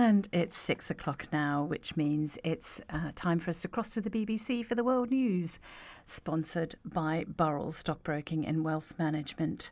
And it's 6 o'clock now, which means it's time for us to cross to the BBC for the World News, sponsored by Burrell Stockbroking and Wealth Management.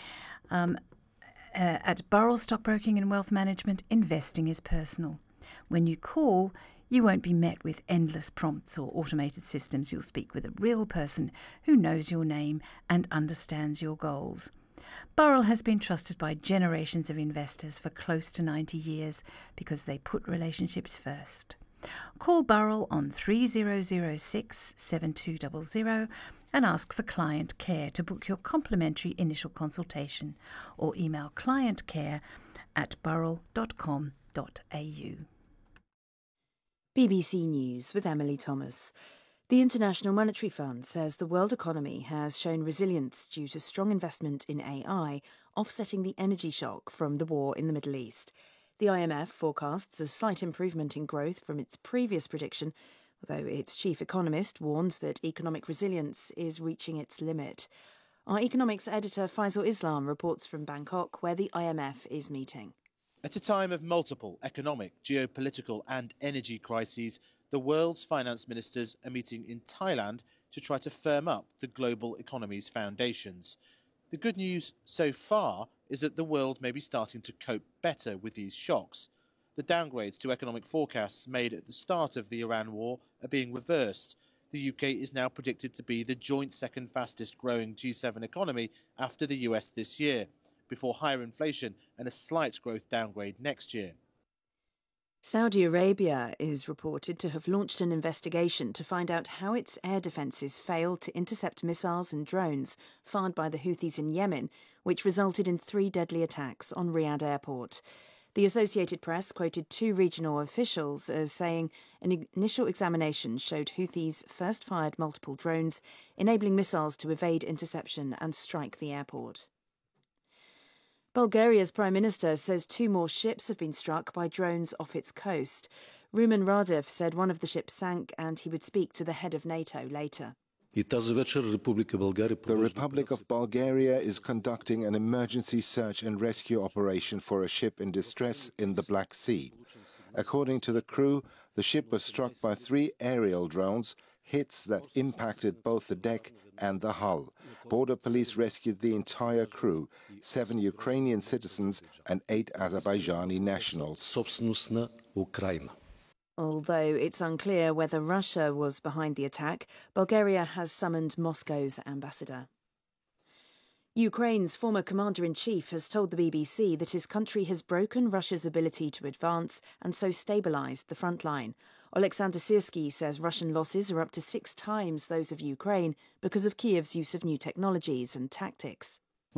At Burrell Stockbroking and Wealth Management, investing is personal. When you call, you won't be met with endless prompts or automated systems. You'll speak with a real person who knows your name and understands your goals. Burrell has been trusted by generations of investors for close to 90 years because they put relationships first. Call Burrell on 3006 7200 and ask for client care to book your complimentary initial consultation, or email clientcare@burrell.com.au. BBC News with Emily Thomas. The International Monetary Fund says the world economy has shown resilience due to strong investment in AI, offsetting the energy shock from the war in the Middle East. The IMF forecasts a slight improvement in growth from its previous prediction, although its chief economist warns that economic resilience is reaching its limit. Our economics editor Faisal Islam reports from Bangkok, where the IMF is meeting. At a time of multiple economic, geopolitical and energy crises, the world's finance ministers are meeting in Thailand to try to firm up the global economy's foundations. The good news so far is that the world may be starting to cope better with these shocks. The downgrades to economic forecasts made at the start of the Iran war are being reversed. The UK is now predicted to be the joint second fastest growing G7 economy after the US this year, before higher inflation and a slight growth downgrade next year. Saudi Arabia is reported to have launched an investigation to find out how its air defences failed to intercept missiles and drones fired by the Houthis in Yemen, which resulted in 3 deadly attacks on Riyadh airport. The Associated Press quoted 2 regional officials as saying an initial examination showed Houthis first fired multiple drones, enabling missiles to evade interception and strike the airport. Bulgaria's Prime Minister says 2 more ships have been struck by drones off its coast. Rumen Radev said one of the ships sank and he would speak to the head of NATO later. The Republic of Bulgaria is conducting an emergency search and rescue operation for a ship in distress in the Black Sea. According to the crew, the ship was struck by 3 aerial drones, hits that impacted both the deck and the hull. Border police rescued the entire crew, 7 Ukrainian citizens and 8 Azerbaijani nationals. Although it's unclear whether Russia was behind the attack, Bulgaria has summoned Moscow's ambassador. Ukraine's former commander-in-chief has told the BBC that his country has broken Russia's ability to advance and so stabilised the front line. Oleksandr Syrsky says Russian losses are up to 6 times those of Ukraine because of Kiev's use of new technologies and tactics.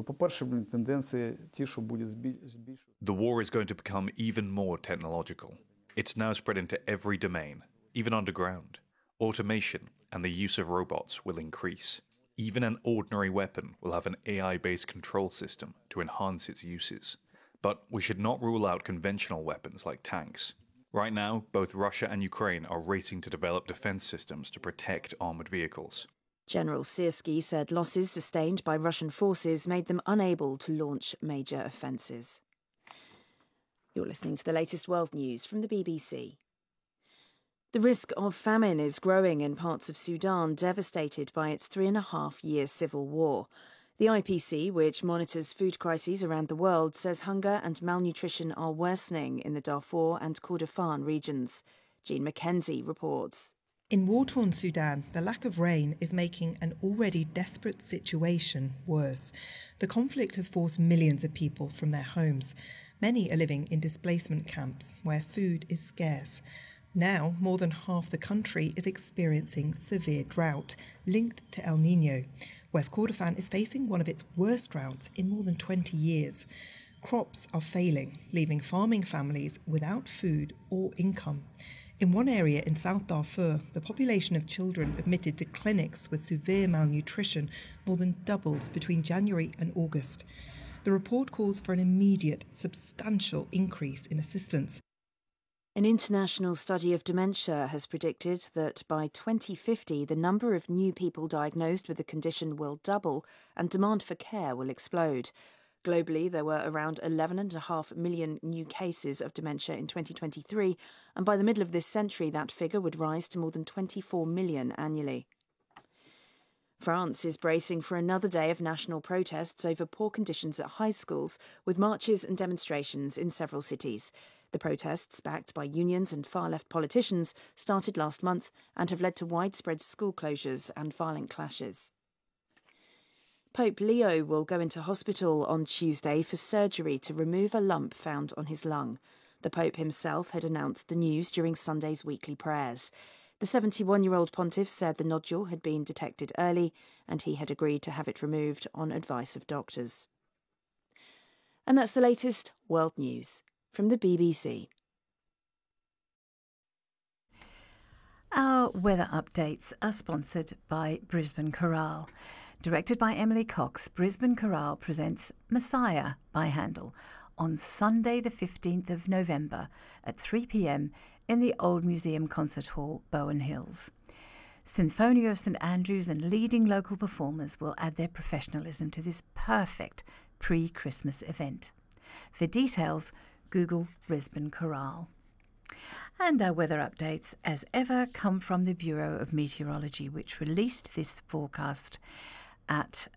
The war is going to become even more technological. It's now spread into every domain, even underground. Automation and the use of robots will increase. Even an ordinary weapon will have an AI-based control system to enhance its uses. But we should not rule out conventional weapons like tanks. Right now, both Russia and Ukraine are racing to develop defense systems to protect armored vehicles. General Syrsky said losses sustained by Russian forces made them unable to launch major offences. You're listening to the latest world news from the BBC. The risk of famine is growing in parts of Sudan devastated by its 3.5-year civil war. The IPC, which monitors food crises around the world, says hunger and malnutrition are worsening in the Darfur and Kordofan regions. Jean Mackenzie reports. In war-torn Sudan, the lack of rain is making an already desperate situation worse. The conflict has forced millions of people from their homes. Many are living in displacement camps where food is scarce. Now, more than half the country is experiencing severe drought linked to El Niño. West Kordofan is facing one of its worst droughts in more than 20 years. Crops are failing, leaving farming families without food or income. In one area in South Darfur, the population of children admitted to clinics with severe malnutrition more than doubled between January and August. The report calls for an immediate, substantial increase in assistance. An international study of dementia has predicted that by 2050 the number of new people diagnosed with the condition will double and demand for care will explode. Globally, there were around 11.5 million new cases of dementia in 2023, and by the middle of this century, that figure would rise to more than 24 million annually. France is bracing for another day of national protests over poor conditions at high schools, with marches and demonstrations in several cities. The protests, backed by unions and far-left politicians, started last month and have led to widespread school closures and violent clashes. Pope Leo will go into hospital on Tuesday for surgery to remove a lump found on his lung. The Pope himself had announced the news during Sunday's weekly prayers. The 71-year-old pontiff said the nodule had been detected early and he had agreed to have it removed on advice of doctors. And that's the latest world news from the BBC. Our weather updates are sponsored by Brisbane Chorale. Directed by Emily Cox, Brisbane Chorale presents Messiah by Handel on Sunday the 15th of November at 3 p.m. in the Old Museum Concert Hall, Bowen Hills. Sinfonia of St Andrews and leading local performers will add their professionalism to this perfect pre-Christmas event. For details, Google Brisbane Chorale. And our weather updates, as ever, come from the Bureau of Meteorology, which released this forecast at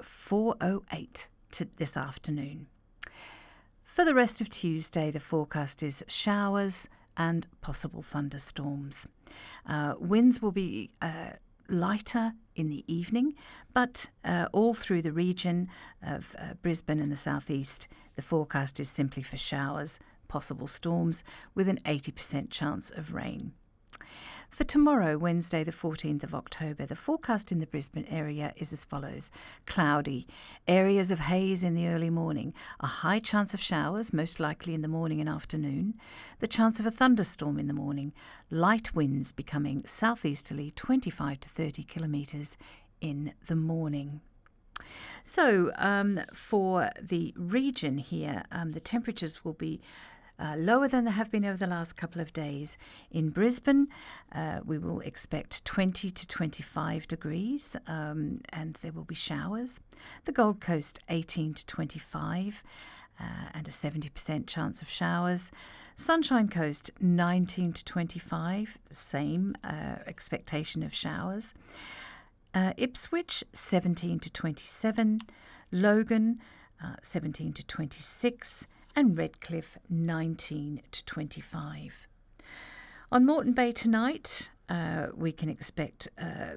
4:08 this afternoon. For the rest of Tuesday, the forecast is showers and possible thunderstorms. Winds will be lighter in the evening, but all through the region of Brisbane and the southeast, the forecast is simply for showers, possible storms, with an 80% chance of rain. For tomorrow, Wednesday the 14th of October, the forecast in the Brisbane area is as follows. Cloudy, areas of haze in the early morning, a high chance of showers, most likely in the morning and afternoon, the chance of a thunderstorm in the morning, light winds becoming southeasterly 25 to 30 kilometres in the morning. So for the region here, the temperatures will be lower than they have been over the last couple of days. In Brisbane, we will expect 20 to 25 degrees and there will be showers. The Gold Coast, 18 to 25 and a 70% chance of showers. Sunshine Coast, 19 to 25, same expectation of showers. Ipswich, 17 to 27. Logan, 17 to 26. And Redcliffe, 19 to 25. On Moreton Bay tonight, we can expect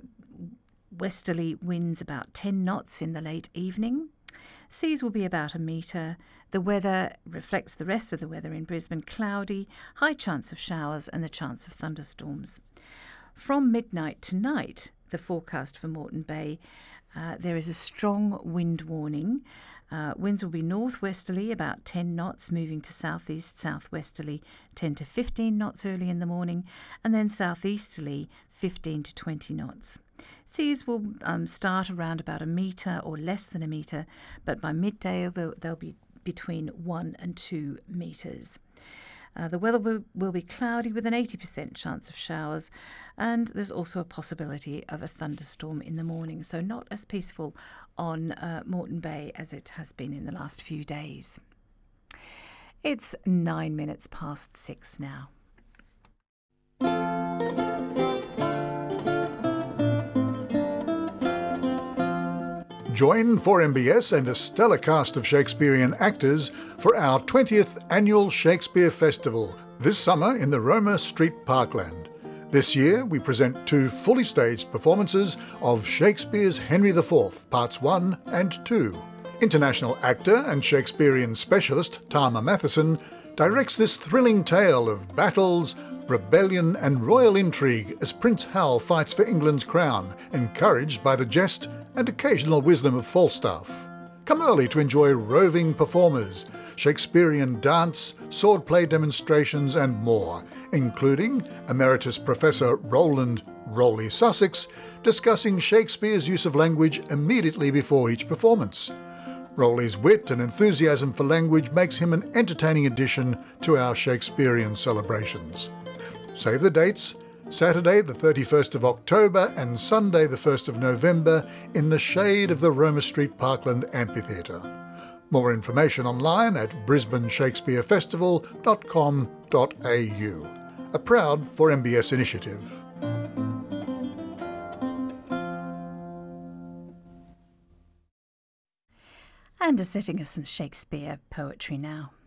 westerly winds about 10 knots in the late evening. Seas will be about a metre. The weather reflects the rest of the weather in Brisbane: cloudy, high chance of showers and the chance of thunderstorms. From midnight tonight, the forecast for Moreton Bay, there is a strong wind warning. Winds will be northwesterly, about 10 knots, moving to southeast, southwesterly, 10 to 15 knots early in the morning, and then southeasterly, 15 to 20 knots. Seas will start around about a metre or less than a metre, but by midday they'll be between 1 and 2 metres. The weather will be cloudy with an 80% chance of showers, and there's also a possibility of a thunderstorm in the morning, so not as peaceful on Moreton Bay as it has been in the last few days. It's 9 minutes past 6 now. Join 4MBS and a stellar cast of Shakespearean actors for our 20th annual Shakespeare Festival this summer in the Roma Street Parkland. This year we present 2 fully staged performances of Shakespeare's Henry IV, Parts 1 and 2. International actor and Shakespearean specialist Tama Matheson directs this thrilling tale of battles, rebellion and royal intrigue as Prince Hal fights for England's crown, encouraged by the jest and occasional wisdom of Falstaff. Come early to enjoy roving performers, Shakespearean dance, swordplay demonstrations and more, including Emeritus Professor Roland "Rolly" Sussex discussing Shakespeare's use of language immediately before each performance. Rolly's wit and enthusiasm for language makes him an entertaining addition to our Shakespearean celebrations. Save the dates: Saturday the 31st of October and Sunday the 1st of November in the shade of the Roma Street Parkland Amphitheatre. More information online at brisbaneshakespearefestival.com.au. A proud 4MBS initiative. And a setting of some Shakespeare poetry now.